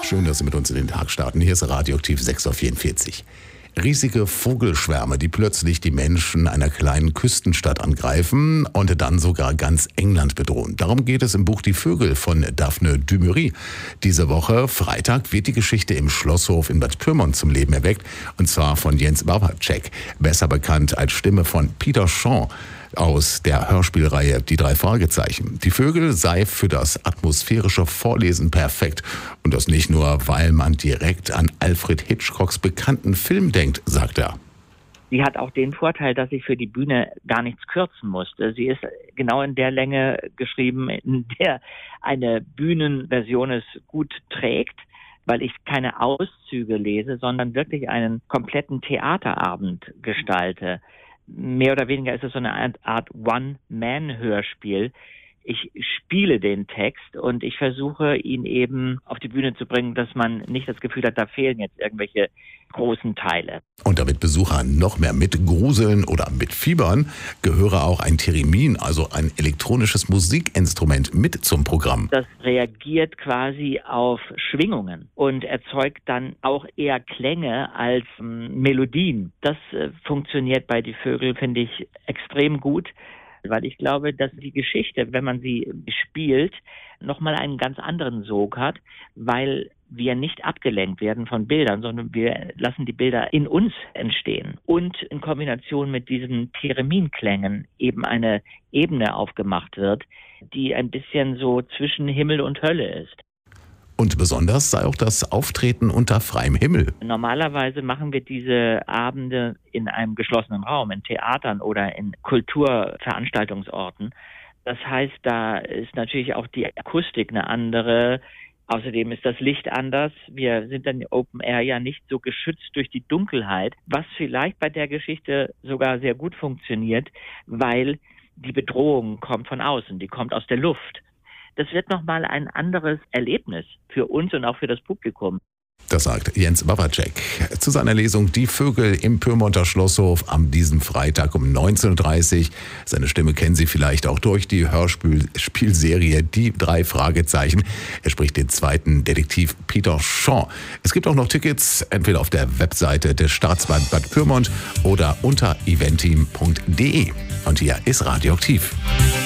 Schön, dass Sie mit uns in den Tag starten. Hier ist Radioaktiv 6:44 Uhr. Riesige Vogelschwärme, die plötzlich die Menschen einer kleinen Küstenstadt angreifen und dann sogar ganz England bedrohen. Darum geht es im Buch Die Vögel von Daphne du Maurier. Diese Woche, Freitag, wird die Geschichte im Schlosshof in Bad Pyrmont zum Leben erweckt. Und zwar von Jens Wawrczeck, besser bekannt als Stimme von Peter Shaw aus der Hörspielreihe Die drei Fragezeichen. Die Vögel sei für das atmosphärische Vorlesen perfekt. Und das nicht nur, weil man direkt an Alfred Hitchcocks bekannten Film denkt, sagt er. Sie hat auch den Vorteil, dass ich für die Bühne gar nichts kürzen musste. Sie ist genau in der Länge geschrieben, in der eine Bühnenversion es gut trägt, weil ich keine Auszüge lese, sondern wirklich einen kompletten Theaterabend gestalte. Mehr oder weniger ist es so eine Art One-Man-Hörspiel. Ich spiele den Text und ich versuche, ihn eben auf die Bühne zu bringen, dass man nicht das Gefühl hat, da fehlen jetzt irgendwelche großen Teile. Und damit Besucher noch mehr mitgruseln oder mitfiebern, gehöre auch ein Theremin, also ein elektronisches Musikinstrument, mit zum Programm. Das reagiert quasi auf Schwingungen und erzeugt dann auch eher Klänge als Melodien. Das funktioniert bei Die Vögel, finde ich, extrem gut. Weil ich glaube, dass die Geschichte, wenn man sie spielt, nochmal einen ganz anderen Sog hat, weil wir nicht abgelenkt werden von Bildern, sondern wir lassen die Bilder in uns entstehen. Und in Kombination mit diesen Thereminklängen eben eine Ebene aufgemacht wird, die ein bisschen so zwischen Himmel und Hölle ist. Und besonders sei auch das Auftreten unter freiem Himmel. Normalerweise machen wir diese Abende in einem geschlossenen Raum, in Theatern oder in Kulturveranstaltungsorten. Das heißt, da ist natürlich auch die Akustik eine andere. Außerdem ist das Licht anders. Wir sind dann Open Air ja nicht so geschützt durch die Dunkelheit, was vielleicht bei der Geschichte sogar sehr gut funktioniert, weil die Bedrohung kommt von außen, die kommt aus der Luft. Das wird nochmal ein anderes Erlebnis für uns und auch für das Publikum. Das sagt Jens Wawrczeck zu seiner Lesung Die Vögel im Pyrmonter Schlosshof am diesem Freitag um 19:30 Uhr. Seine Stimme kennen Sie vielleicht auch durch die Hörspielserie Die drei Fragezeichen. Er spricht den zweiten Detektiv Peter Shaw. Es gibt auch noch Tickets, entweder auf der Webseite des Staatsbad Bad Pyrmont oder unter eventim.de. Und hier ist Radioaktiv.